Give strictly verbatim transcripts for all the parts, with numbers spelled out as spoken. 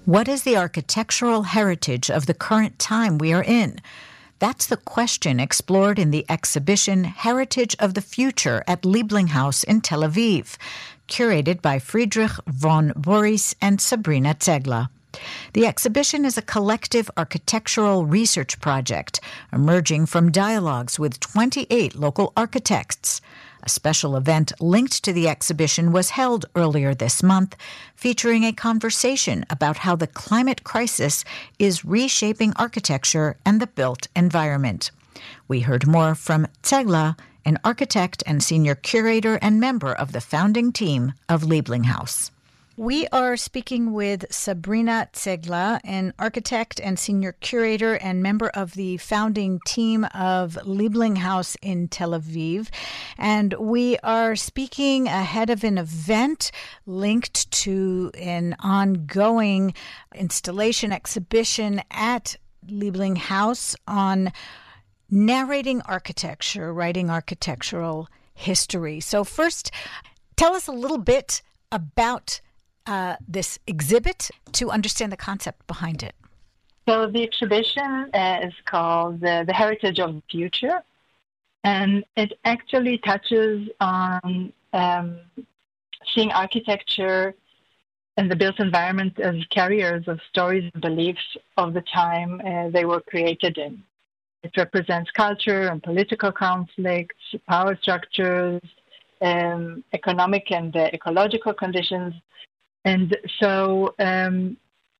What is the architectural heritage of the current time we are in? That's the question explored in the exhibition Heritage of the Future at Liebling House in Tel Aviv, curated by Friedrich von Boris and Sabrina Zegler. The exhibition is a collective architectural research project emerging from dialogues with twenty-eight local architects. A special event linked to the exhibition was held earlier this month, featuring a conversation about how the climate crisis is reshaping architecture and the built environment. We heard more from Zegler, an architect and senior curator and member of the founding team of Liebling House. We are speaking with Sabrina Zegler, an architect and senior curator and member of the founding team of Liebling House in Tel Aviv. And we are speaking ahead of an event linked to an ongoing installation exhibition at Liebling House on narrating architecture, writing architectural history. So first, tell us a little bit about Uh, this exhibit to understand the concept behind it. So the exhibition uh, is called uh, The Heritage of the Future, and it actually touches on um, seeing architecture and the built environment as carriers of stories and beliefs of the time uh, they were created in. It represents culture and political conflicts, power structures, um, economic and uh, ecological conditions. And so um,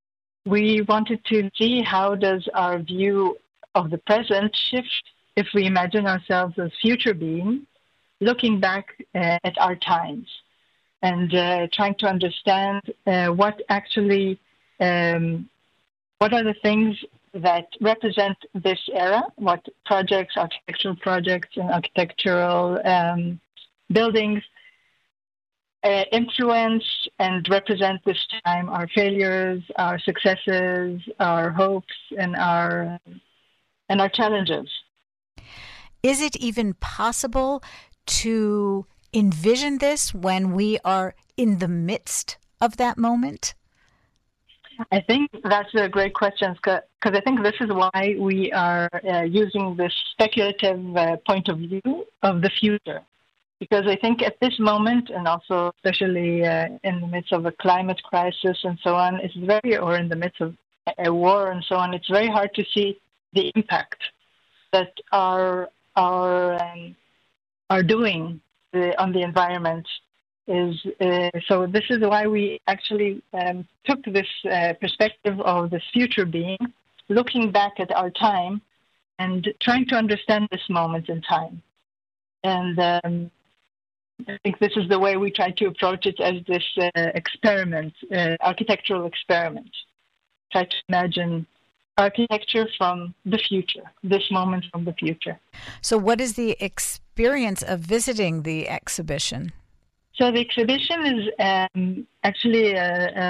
we wanted to see how does our view of the present shift if we imagine ourselves as future beings, looking back uh, at our times and uh, trying to understand uh, what actually, um, what are the things that represent this era, what projects, architectural projects and architectural um, buildings Uh, influence and represent this time, our failures, our successes, our hopes, and our and our challenges. Is it even possible to envision this when we are in the midst of that moment? I think that's a great question, because I think this is why we are uh, using this speculative uh, point of view of the future. Because I think at this moment, and also especially uh, in the midst of a climate crisis and so on, it's very, or in the midst of a war and so on, it's very hard to see the impact that our our um, are doing uh, on the environment. Is uh, so this is why we actually um, took this uh, perspective of this future being, looking back at our time and trying to understand this moment in time. And um, I think this is the way we try to approach it as this uh, experiment, uh, architectural experiment. Try to imagine architecture from the future, this moment from the future. So what is the experience of visiting the exhibition? So the exhibition is um, actually a, a,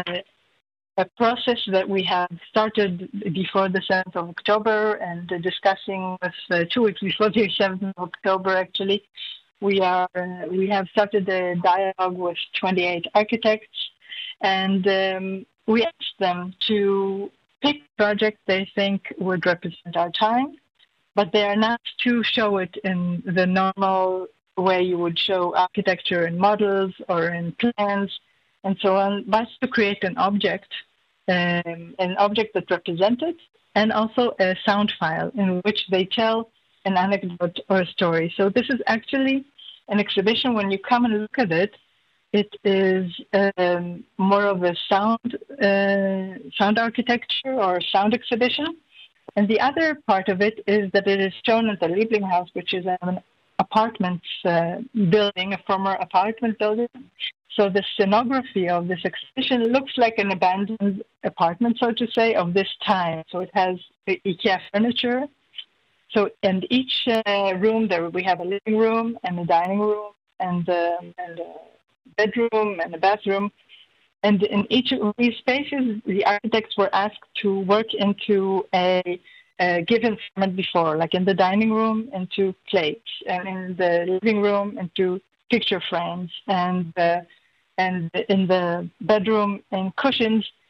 a process that we have started before the seventh of October and uh, discussing with uh, two weeks before the seventh of October, actually. We are uh, we have started a dialogue with twenty-eight architects, and um, we asked them to pick projects they think would represent our time, but they are not to show it in the normal way you would show architecture in models or in plans and so on, but to create an object, um, an object that represents it, and also a sound file in which they tell an anecdote or a story. So this is actually an exhibition. When you come and look at it, it is um, more of a sound uh, sound architecture or sound exhibition. And the other part of it is that it is shown at the Liebling House, which is an apartment uh, building, a former apartment building. So the scenography of this exhibition looks like an abandoned apartment, so to say, of this time. So it has the IKEA furniture. So, and each uh, room, there we have a living room and a dining room and, uh, and a bedroom and a bathroom. And in each of these spaces, the architects were asked to work into a, a given format before, like in the dining room into plates, and in the living room into picture frames, and uh, and in the bedroom in cushions.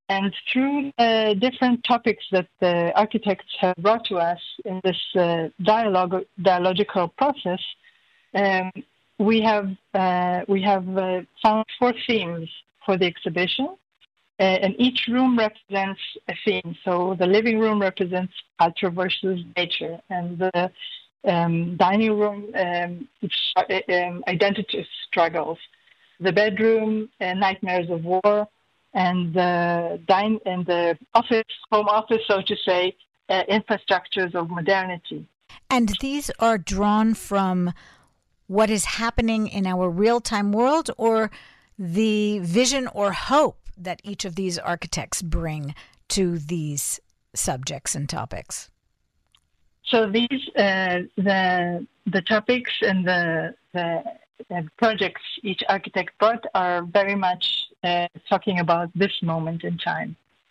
And through uh, different topics that the architects have brought to us in this uh, dialogue, dialogical process, um, we have uh, we have uh, found four themes for the exhibition, uh, and each room represents a theme. So the living room represents culture versus nature, and the um, dining room um, um, identity struggles, the bedroom uh, nightmares of war, and the dine and the office, home office, so to say, uh, infrastructures of modernity. And these are drawn from what is happening in our real-time world, or the vision or hope that each of these architects bring to these subjects and topics? So these uh, the the topics and the the The projects each architect brought are very much uh, talking about this moment in time,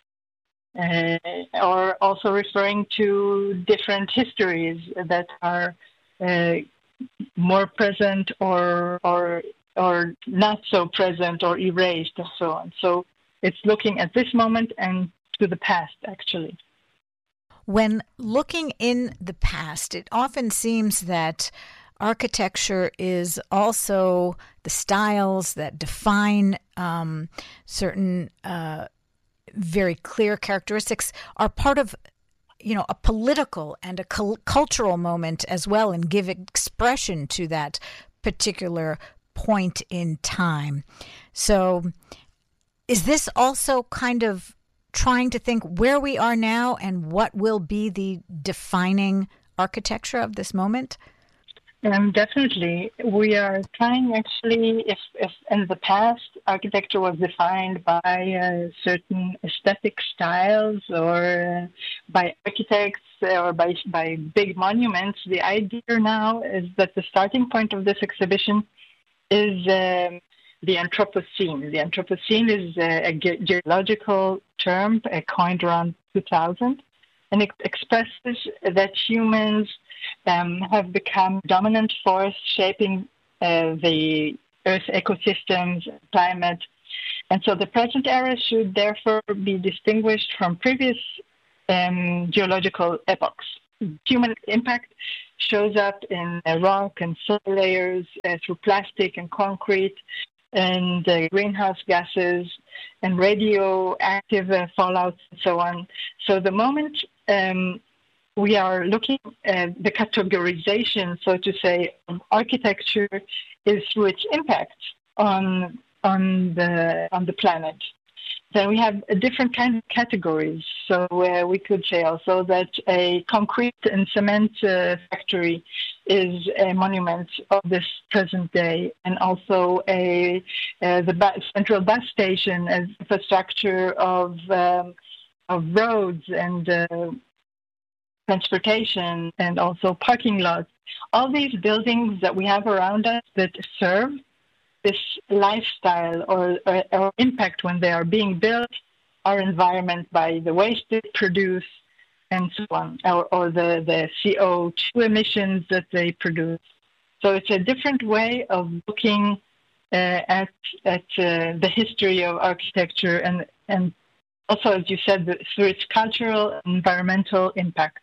uh, or also referring to different histories that are uh, more present or or or not so present or erased and so on. So it's looking at this moment and to the past, actually. When looking in the past, it often seems that architecture is also the styles that define um, certain uh, very clear characteristics are part of, you know, a political and a cul- cultural moment as well, and give expression to that particular point in time. So is this also kind of trying to think where we are now and what will be the defining architecture of this moment? Um, definitely. We are trying actually, if, if in the past architecture was defined by uh, certain aesthetic styles or uh, by architects or by, by big monuments, the idea now is that the starting point of this exhibition is um, the Anthropocene. The Anthropocene is a, a ge- geological term uh, coined around two thousand, and it expresses that humans Um, have become dominant force shaping uh, the Earth ecosystems, climate. And so the present era should therefore be distinguished from previous um, geological epochs. Human impact shows up in uh, rock and soil layers, uh, through plastic and concrete, and uh, greenhouse gases, and radioactive uh, fallout, and so on. So the moment um, we are looking at the categorization, so to say, of architecture is through its impact on on the on the planet. Then we have a different kind of categories. So uh, we could say also that a concrete and cement uh, factory is a monument of this present day, and also a uh, the bus, central bus station as infrastructure of um, of roads and uh, transportation, and also parking lots. All these buildings that we have around us that serve this lifestyle or, or, or impact when they are being built, our environment by the waste they produce and so on, or, or the, the C O two emissions that they produce. So it's a different way of looking uh, at at uh, the history of architecture, and, and also, as you said, through its cultural and environmental impact.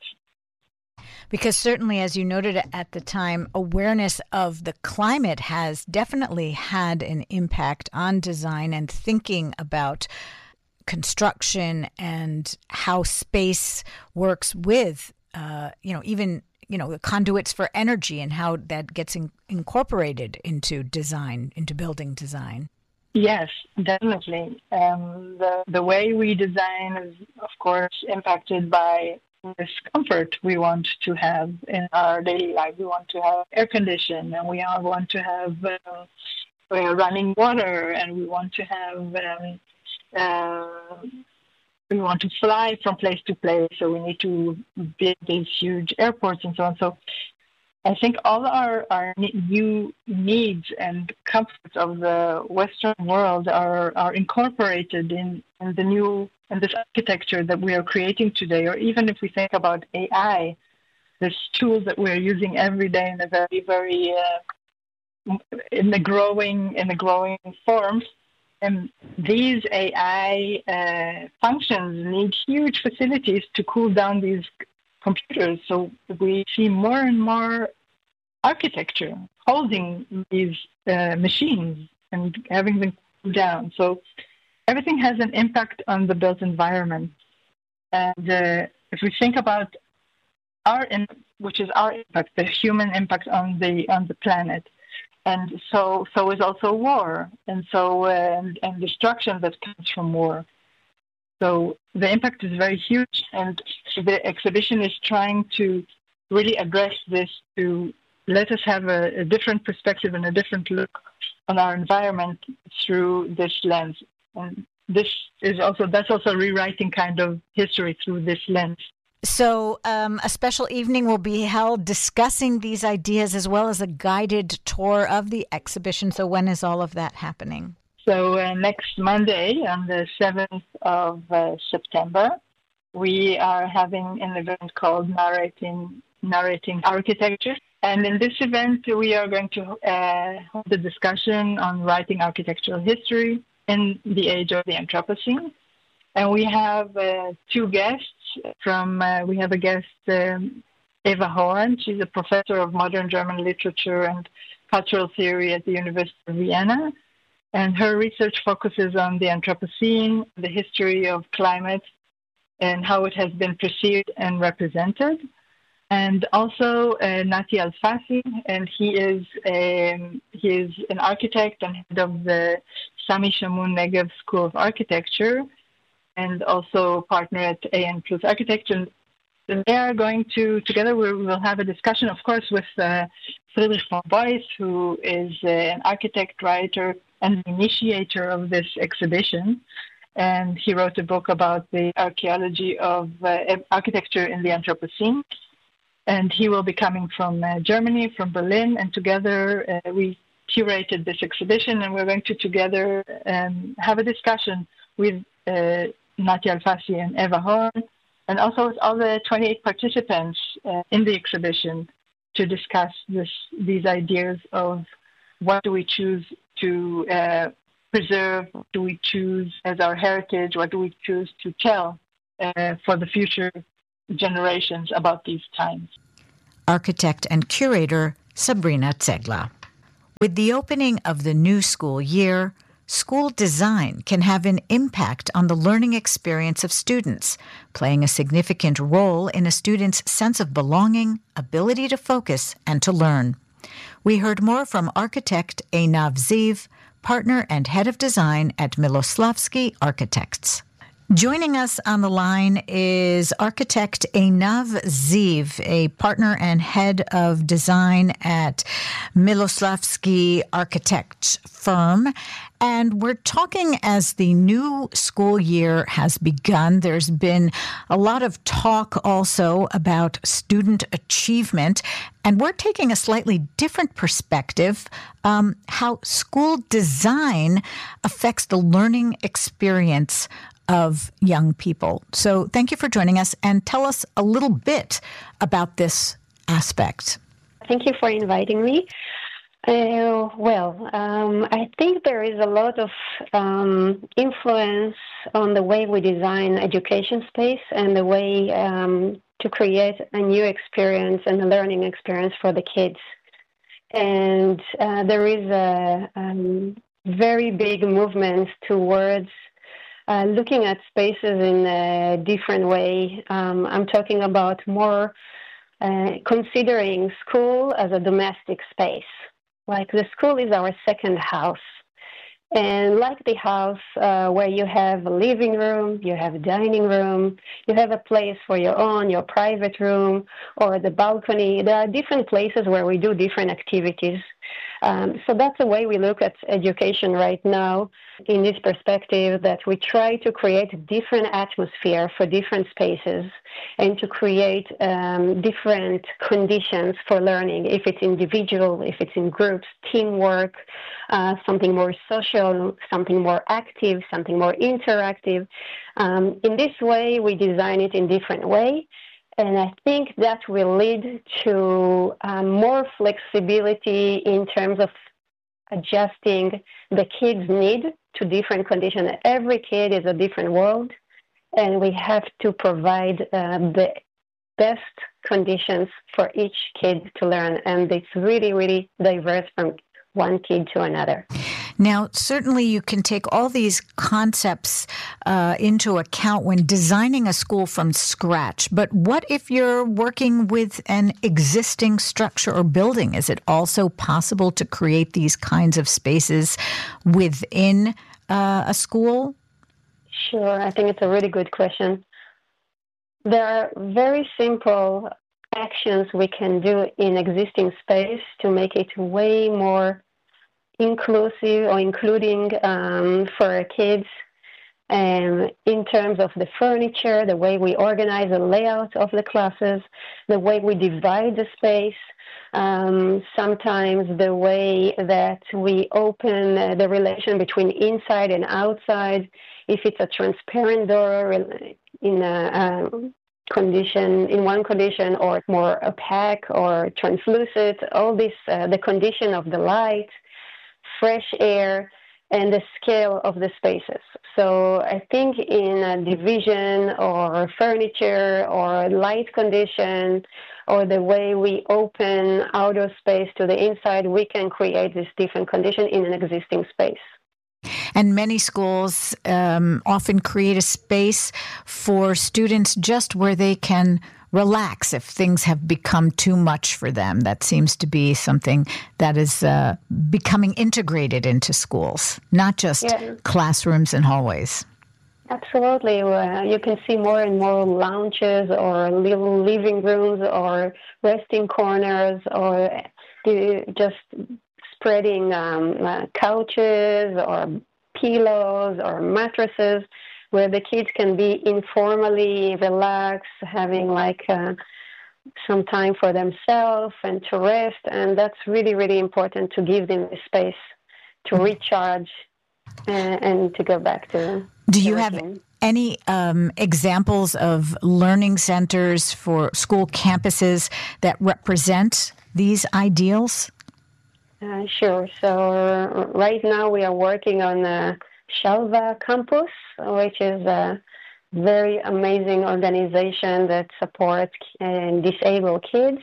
Because certainly, as you noted at the time, awareness of the climate has definitely had an impact on design and thinking about construction and how space works with, uh, you know, even, you know, the conduits for energy and how that gets in, incorporated into design, into building design. Yes, definitely. Um, the, the way we design is, of course, impacted by this comfort we want to have in our daily life. We want to have air conditioning, and we all want to have uh, uh, running water, and we want to have um, uh, we want to fly from place to place. So we need to build these huge airports and so on. So I think all our, our new needs and comforts of the Western world are, are incorporated in, in the new in this architecture that we are creating today. Or even if we think about A I, this tool that we're using every day in a very, very uh, in the growing in the growing form, um, these A I uh, functions need huge facilities to cool down these computers. So we see more and more architecture holding these uh, machines and having them cool down. So everything has an impact on the built environment. And uh, if we think about our, in, which is our impact, the human impact on the on the planet, and so so is also war, and so uh, and, and destruction that comes from war. So the impact is very huge, and the exhibition is trying to really address this, to let us have a, a different perspective and a different look on our environment through this lens. And this is also, that's also rewriting kind of history through this lens. So um, a special evening will be held discussing these ideas as well as a guided tour of the exhibition. So when is all of that happening? So uh, next Monday, on the seventh of uh, September, we are having an event called Narrating, Narrating Architecture. And in this event, we are going to uh, hold a discussion on writing architectural history in the age of the Anthropocene. And we have uh, two guests from, uh, we have a guest, um, Eva Horn. She's a professor of modern German literature and cultural theory at the University of Vienna. And her research focuses on the Anthropocene, the history of climate, and how it has been perceived and represented. And also uh, Nati Alfasi, and he is a, he is an architect and head of the Sami Shamoun Negev School of Architecture, and also partner at A N Plus Architecture. And they are going to, together we will have a discussion, of course, with uh, Friedrich von Beuys, who is uh, an architect, writer, and initiator of this exhibition. And he wrote a book about the archaeology of uh, architecture in the Anthropocene. And he will be coming from uh, Germany, from Berlin, and together uh, we curated this exhibition, and we're going to together um, have a discussion with uh, Nati Alfasi and Eva Horn, and also with all the twenty-eight participants uh, in the exhibition, to discuss this, these ideas of what do we choose to uh, preserve, what do we choose as our heritage, what do we choose to tell uh, for the future generations about these times. Architect and curator Sabrina Zegla. With the opening of the new school year, school design can have an impact on the learning experience of students, playing a significant role in a student's sense of belonging, ability to focus, and to learn. We heard more from architect Einav Ziv, partner and head of design at Miloslavsky Architects. Joining us on the line is architect Einav Ziv, a partner and head of design at Miloslavsky Architects firm. And we're talking as the new school year has begun. There's been a lot of talk also about student achievement. And we're taking a slightly different perspective, um, how school design affects the learning experience of young people. So thank you for joining us, and tell us a little bit about this aspect. Thank you for inviting me. Uh, well, um, I think there is a lot of um, influence on the way we design education space and the way um, to create a new experience and a learning experience for the kids. And uh, there is a um, very big movement towards Uh, looking at spaces in a different way. Um, I'm talking about more uh, considering school as a domestic space. Like the school is our second house. And like the house uh, where you have a living room, you have a dining room, you have a place for your own, your private room, or the balcony. There are different places where we do different activities. Um, so that's the way we look at education right now, in this perspective that we try to create a different atmosphere for different spaces and to create um, different conditions for learning, if it's individual, if it's in groups, teamwork, uh, something more social, something more active, something more interactive. Um, in this way, we design it in different way. And I think that will lead to um, more flexibility in terms of adjusting the kids' need to different conditions. Every kid is a different world, and we have to provide uh, the best conditions for each kid to learn. And it's really, really diverse from one kid to another. Now, certainly you can take all these concepts uh, into account when designing a school from scratch. But what if you're working with an existing structure or building? Is it also possible to create these kinds of spaces within uh, a school? Sure. I think it's a really good question. There are very simple actions we can do in existing space to make it way more inclusive or including um, for kids, um, in terms of the furniture, the way we organize the layout of the classes, the way we divide the space, um, sometimes the way that we open uh, the relation between inside and outside, if it's a transparent door in a, a condition, in one condition, or more opaque or translucent, all this, uh, the condition of the light, fresh air, and the scale of the spaces. So I think in a division or furniture or light condition or the way we open outdoor space to the inside, we can create this different condition in an existing space. And many schools um, often create a space for students just where they can relax if things have become too much for them. That seems to be something that is uh, becoming integrated into schools, not just yeah. classrooms and hallways. Absolutely. Uh, you can see more and more lounges or little living rooms or resting corners or just spreading um, uh, couches or pillows or mattresses where the kids can be informally relaxed, having like uh, some time for themselves and to rest. And that's really, really important to give them the space to recharge and, and to go back to. Do you have any um, examples of learning centers for school campuses that represent these ideals? Uh, sure. So uh, right now we are working on the Shalva campus, which is a very amazing organization that supports uh, disabled kids.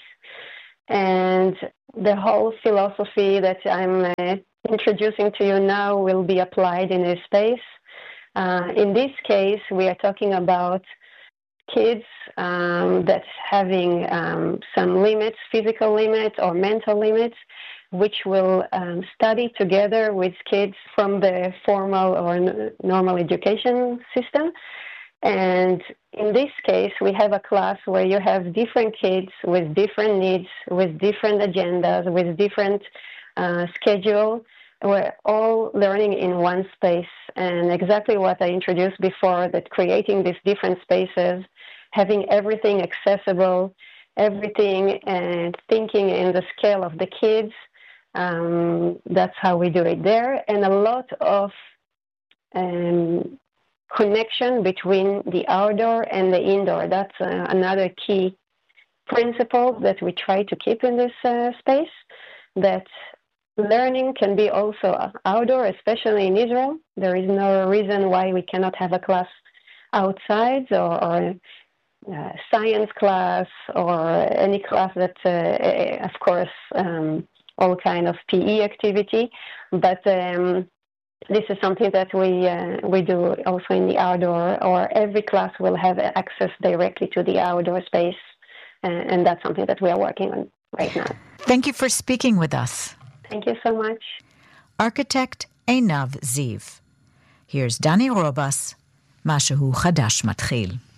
And the whole philosophy that I'm uh, introducing to you now will be applied in this space. Uh, in this case, we are talking about kids um, that's having um, some limits, physical limits or mental limits, which will um, study together with kids from the formal or n- normal education system. And in this case, we have a class where you have different kids with different needs, with different agendas, with different uh, schedule. We're all learning in one space. And exactly what I introduced before, that creating these different spaces, having everything accessible, everything and thinking in the scale of the kids, Um, that's how we do it there. And a lot of um, connection between the outdoor and the indoor. That's uh, another key principle that we try to keep in this uh, space, that learning can be also outdoor, especially in Israel. There is no reason why we cannot have a class outside or, or uh, science class or any class that, uh, of course, um, all kind of P E activity, but um, this is something that we uh, we do also in the outdoor, or every class will have access directly to the outdoor space, and, and that's something that we are working on right now. Thank you for speaking with us. Thank you so much. Architect Einav Ziv. Here's Dani Robas, משהו חדש מתחיל.